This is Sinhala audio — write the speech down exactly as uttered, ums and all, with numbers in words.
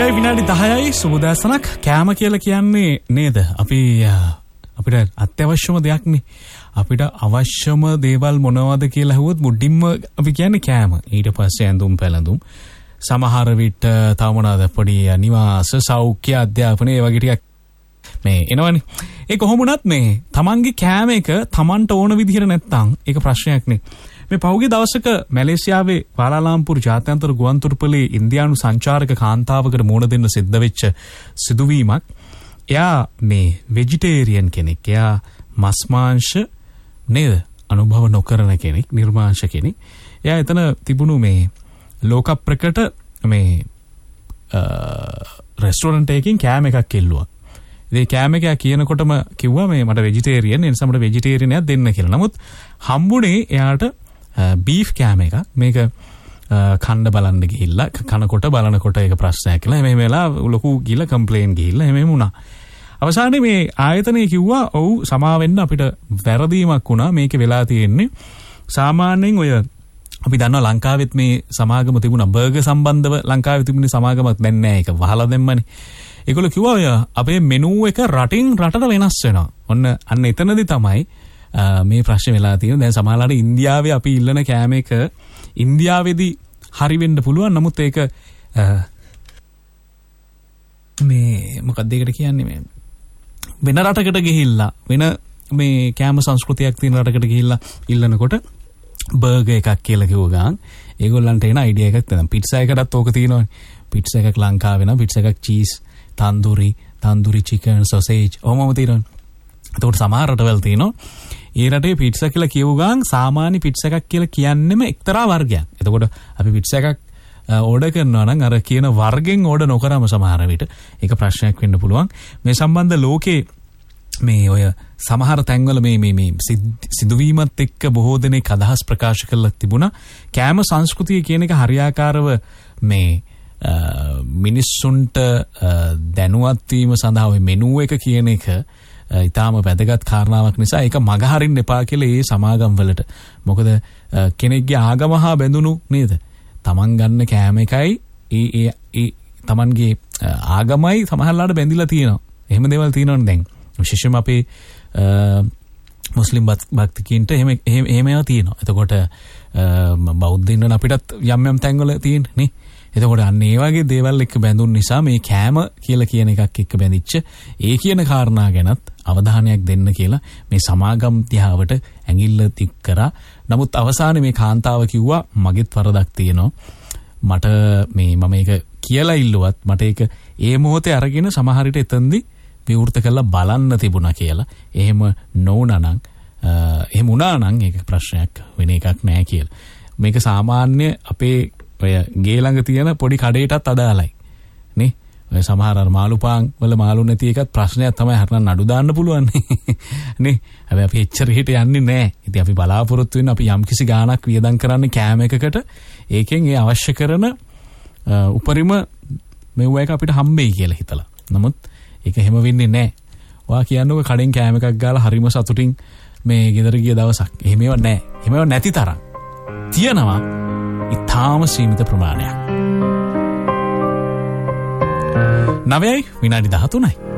නවයයි විනාඩි දහයයි සුබදෑසනක්. කෑම කියලා කියන්නේ නේද අපි අපිට අත්‍යවශ්‍යම දෙයක්නේ. අපිට අවශ්‍යම දේවල් මොනවද කියලා අහුවොත් මුඩින්ම අපි කියන්නේ කෑම. ඊට පස්සේ ඇඳුම් පැළඳුම්, සමහර විට තව මොනවාද පොඩි නිවාස, සෞඛ්‍ය, අධ්‍යාපන ඒ වගේ ටිකක් මේ එනවනේ. ඒ කොහොම වුණත් මේ තමන්ගේ කෑම එක තමන්ට ඕන විදිහට නැත්තම් ඒක ප්‍රශ්නයක් නේ. මේ පහුගිය දවසක මැලේසියාවේ කුලාලම්පුර් ජාත්‍යන්තර ගුවන්තොටුපළේ ඉන්දියානු සංචාරක කාන්තාවකට මුහුණ දෙන්න සිද්ධ වෙච්ච සිදුවීමක්. එයා මේ වෙජිටේරියන් කෙනෙක්. එයා මස් මාංශ නේද අනුභව නොකරන කෙනෙක්, නිර්මාංශ කෙනෙක්. එයා එතන තිබුණු මේ ලෝක ප්‍රකට මේ රෙස්ටොරන්ට් එකකින් කෑම එකක් එල්ලුවා. ඉතින් කෑම එක කියනකොටම කිව්වා මේ මට වෙජිටේරියන්, ඒ නිසා මට වෙජිටේරියන් එකක් දෙන්න කියලා. නමුත් හම්බුනේ එයාට බීෆ් කෑම එකක්. මේක කන්න බලන්න ගිහිල්ලා කනකොට බලනකොට ඒක ප්‍රශ්නයක් කියලා. එහෙම වෙලා ලොකු ගිහිල්ලා කම්ප්ලේන් ගිහිල්ලා එහෙම වුණා. අවසානයේ මේ ආයතනය කිව්වා ඔව් සමා වෙන්න අපිට වැරදීමක් වුණා. මේක වෙලා තියෙන්නේ සාමාන්‍යයෙන් ඔය අපි දන්නවා ලංකාවෙත් මේ සමාගම තිබුණා. බර්ගර් සම්බන්ධව ලංකාවේ තිබුණේ සමාගමක් දැන් නෑ. ඒක වහලා දැම්මනේ. ඒගොල්ලෝ කිව්වා ඔය අපේ මෙනු එක රටින් රටට වෙනස් වෙනවා. ඔන්න අන්න එතනදී තමයි මේ ප්‍රශ්නේ වෙලා තියෙන්නේ. දැන් සමහරවිට ඉන්දියාවේ අපි ඉල්ලන කෑම එක ඉන්දියාවේදී හරි වෙන්න පුළුවන්. නමුත් ඒක මේ මොකක්ද ඒකට කියන්නේ මේ වෙන රටකට ගිහිල්ලා වෙන මේ කෑම සංස්කෘතියක් තියෙන රටකට ගිහිල්ලා ඉල්ලනකොට බර්ගර් එකක් කියලා කිව්ව ගමන් ඒගොල්ලන්ට එන අයිඩියා එකක් තමයි. පිට්සා එකටත් ඕක තියෙනවනේ. පිට්සා එකක් ලංකාවේ නම් පිට්සා එකක් චීස්, තන්දුරි, තන්දුරි චිකන්, සොසේජ් ඔහොමම තියෙනවනේ. එතකොට සමහර රටවල් තියෙනවා ඒ රටේ පිට්සා කියලා කියව ගමන් සාමාන්‍ය පිට්සා එකක් කියලා කියන්නෙම එක්තරා වර්ගයක්. එතකොට අපි පිට්සා එකක් ඕඩර් කරනවා නම් අර කියන වර්ගෙන් ඕඩර් නොකරම සමහර විට ඒක ප්‍රශ්නයක් වෙන්න පුළුවන්. මේ සම්බන්ධ ලෝකේ මේ ඔය සමහර තැන්වල මේ මේ මේ සිදුවීමත් එක්ක බොහෝ දෙනෙක් අදහස් ප්‍රකාශ කළා තිබුණා. කෑම සංස්කෘතිය කියන එක හරියාකාරව මේ මිනිස්සුන්ට දැනුවත් වීම සඳහා ඔය මෙනු එක කියන එක ඊටාම වැදගත් කාරණාවක් නිසා ඒක මග හරින්න එපා කියලා ඒ සමාගම් වලට. මොකද කෙනෙක්ගේ ආගම හා බැඳුණු නේද? තමන් ගන්න කෑම එකයි ඒ ඒ ඒ තමන්ගේ ආගමයි සමහරලාට බැඳිලා තියෙනවා. එහෙම දේවල් තියෙනවනේ දැන්. විශේෂයෙන්ම අපේ මුස්ලිම් භක්තිකීන්ට එහෙම එහෙම ඒවා තියෙනවා. එතකොට බෞද්ධයින් අපිටත් යම් යම් තැන්වල තියෙන්නේ නේ. එතකොට අන්න ඒ වගේ දේවල් එක්ක බැඳුන් නිසා මේ කෑම කියලා කියන එකක් එක්ක බැඳිච්ච ඒ කියන කාරණා ගැනත් අවධානයක් දෙන්න කියලා මේ සමාගම් තියාවට ඇඟිල්ල තික් කරා. නමුත් අවසානයේ මේ කාන්තාව කිව්වා මගෙත් වරදක් තියෙනවා. මට මේ මම මේක කියලා ඉල්ලුවත් මට ඒක ඒ මොහොතේ අරගෙන සමහර විට එතෙන්දී විවෘත කරලා බලන්න තිබුණා කියලා. එහෙම නොවුණා නම් එහෙම වුණා නම් ඒක ප්‍රශ්නයක් වෙන එකක් නෑ කියලා. මේක සාමාන්‍ය අපේ ඔය ගේ ළඟ තියෙන පොඩි කඩේටත් අදාළයි නේ. ඔය සමහර අර මාළුපාන් වල මාළු නැති එකත් ප්‍රශ්නයක් තමයි. හරිනම් නඩු දාන්න පුළුවන් නේ. හැබැයි අපි එච්චර හිට යන්නේ නැහැ. ඉතින් අපි බලාපොරොත්තු වෙන අපි යම්කිසි ගාණක් වියදම් කරන්නේ කෑම එකකට. ඒකෙන් ඒ අවශ්‍ය කරන උපරිම මෙව එක අපිට හම්බෙයි කියලා හිතලා. නමුත් ඒක එහෙම වෙන්නේ නැහැ. ඔයා කියන්නේ කඩෙන් කෑම එකක් ගාලා හරිම සතුටින් මේ ගෙදර ගිය දවසක්. එහෙම ඒවා නැහැ. එහෙම ඒවා නැති තරම් තියනවා. ඉතාම සීමිත ප්‍රමාණයක්. නවයයි විනාඩි දහතුනයි.